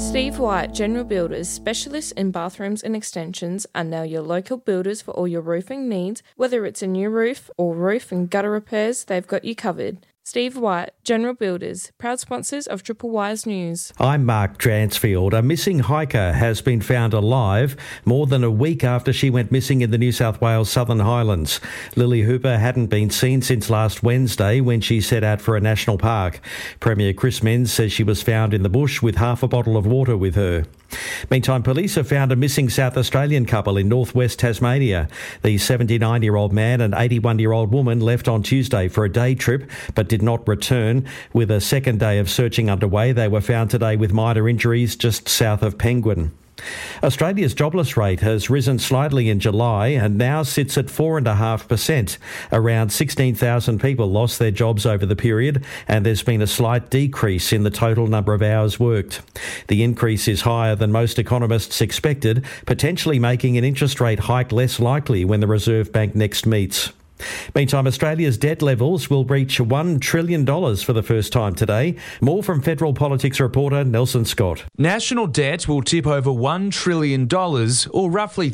Steve White General Builders, specialists in bathrooms and extensions, are now your local builders for all your roofing needs. Whether it's a new roof or roof and gutter repairs, they've got you covered. Steve White, General Builders, proud sponsors of Triple Wise News. I'm Mark Dransfield. A missing hiker has been found alive more than a week after she went missing in the New South Wales Southern Highlands. Lily Hooper hadn't been seen since last Wednesday when she set out for a national park. Premier Chris Minns says she was found in the bush with half a bottle of water with her. Meantime, police have found a missing South Australian couple in northwest Tasmania. The 79-year-old man and 81-year-old woman left on Tuesday for a day trip but did not return. With a second day of searching underway, they were found today with minor injuries just south of Penguin. Australia's jobless rate has risen slightly in July and now sits at 4.5%. Around 16,000 people lost their jobs over the period, and there's been a slight decrease in the total number of hours worked. The increase is higher than most economists expected, potentially making an interest rate hike less likely when the Reserve Bank next meets. Meantime, Australia's debt levels will reach $1 trillion for the first time today. More from Federal Politics reporter Nelson Scott. National debt will tip over $1 trillion, or roughly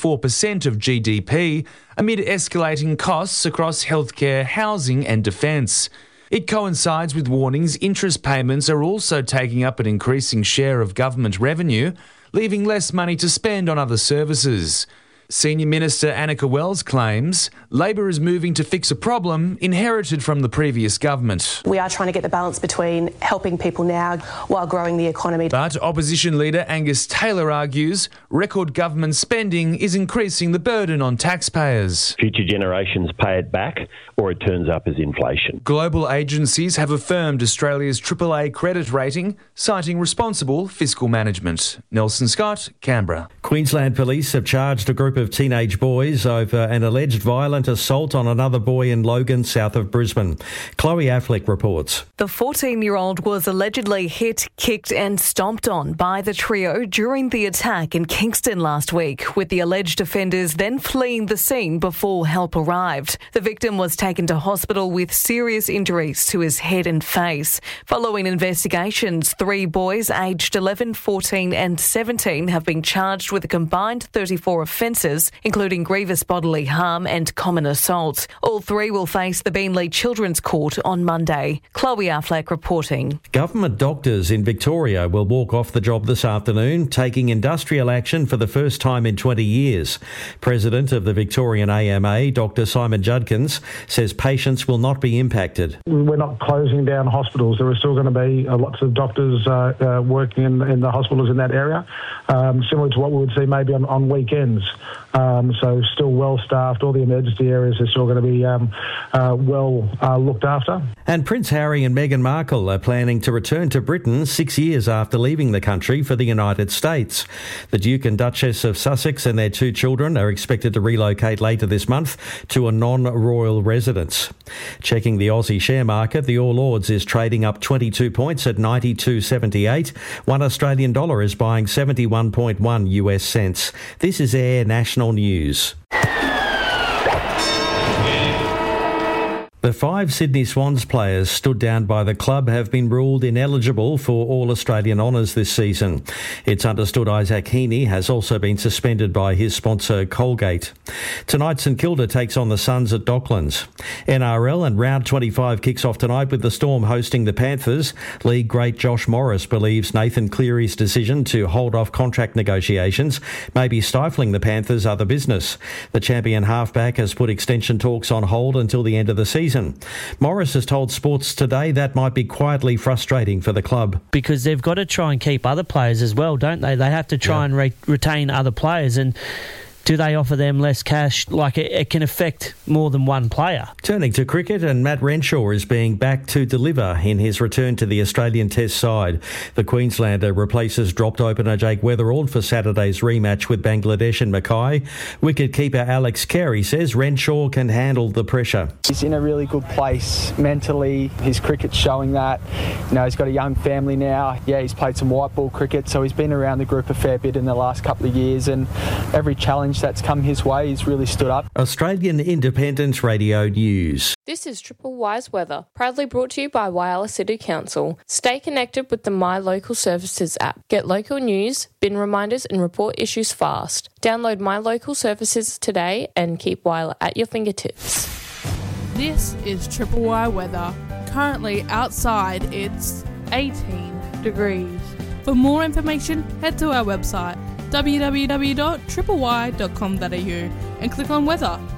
34% of GDP, amid escalating costs across healthcare, housing and defence. It coincides with warnings interest payments are also taking up an increasing share of government revenue, leaving less money to spend on other services. Senior Minister Annika Wells claims Labor is moving to fix a problem inherited from the previous government. We are trying to get the balance between helping people now while growing the economy. But opposition leader Angus Taylor argues record government spending is increasing the burden on taxpayers. Future generations pay it back or it turns up as inflation. Global agencies have affirmed Australia's AAA credit rating, citing responsible fiscal management. Nelson Scott, Canberra. Queensland Police have charged a group of teenage boys over an alleged violent assault on another boy in Logan, south of Brisbane. Chloe Affleck reports. The 14-year-old was allegedly hit, kicked and stomped on by the trio during the attack in Kingston last week, with the alleged offenders then fleeing the scene before help arrived. The victim was taken to hospital with serious injuries to his head and face. Following investigations, 3 boys aged 11, 14 and 17 have been charged with a combined 34 offences, including grievous bodily harm and common assault. All 3 will face the Beenleigh Children's Court on Monday. Chloe Affleck reporting. Government doctors in Victoria will walk off the job this afternoon, taking industrial action for the first time in 20 years. President of the Victorian AMA, Dr Simon Judkins, says patients will not be impacted. We're not closing down hospitals. There are still going to be lots of doctors working in the hospitals in that area, similar to what we would see maybe on weekends. So still well staffed. All the emergency areas are still going to be well looked after. And Prince Harry and Meghan Markle are planning to return to Britain 6 years after leaving the country for the United States. The Duke and Duchess of Sussex and their 2 children are expected to relocate later this month to a non-royal residence. Checking the Aussie share market, the All Ords is trading up 22 points at 92.78. 1 Australian dollar is buying 71.1 US cents. This is Air National News. The 5 Sydney Swans players stood down by the club have been ruled ineligible for All-Australian honours this season. It's understood Isaac Heaney has also been suspended by his sponsor Colgate. Tonight, St Kilda takes on the Suns at Docklands. NRL and round 25 kicks off tonight with the Storm hosting the Panthers. League great Josh Morris believes Nathan Cleary's decision to hold off contract negotiations may be stifling the Panthers' other business. The champion halfback has put extension talks on hold until the end of the season. Morris has told Sports Today that might be quietly frustrating for the club. Because they've got to try and keep other players as well, don't they? They have to try and retain other players, and do they offer them less cash? Like, it can affect more than one player. Turning to cricket, and Matt Renshaw is being backed to deliver in his return to the Australian Test side. The Queenslander replaces dropped opener Jake Weatherald for Saturday's rematch with Bangladesh and Mackay. Wicket-keeper Alex Carey says Renshaw can handle the pressure. He's in a really good place mentally. His cricket's showing that. You know, he's got a young family now. Yeah, he's played some white ball cricket, so he's been around the group a fair bit in the last couple of years, and every challenge challenge that's come his way, he's really stood up. Australian Independent Radio News. This is Triple Y's weather, proudly brought to you by Whyalla City Council. Stay connected with the My Local Services app. Get local news, bin reminders and report issues fast. Download My Local Services today and keep Whyalla at your fingertips. This is Triple Y weather. Currently outside it's 18 degrees. For more information, head to our website www.tripley.com.au and click on weather.